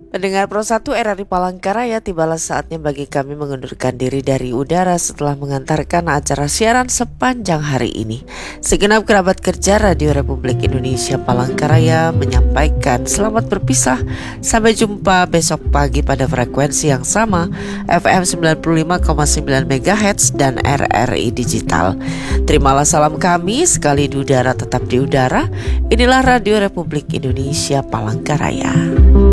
Pendengar Pro 1 RRI Palangkaraya, tibalah saatnya bagi kami mengundurkan diri dari udara setelah mengantarkan acara siaran sepanjang hari ini. Segenap kerabat kerja Radio Republik Indonesia Palangkaraya menyampaikan selamat berpisah. Sampai jumpa besok pagi pada frekuensi yang sama, FM 95,9 MHz dan RRI Digital. Terimalah salam kami, sekali di udara tetap di udara. Inilah Radio Republik Indonesia Palangkaraya.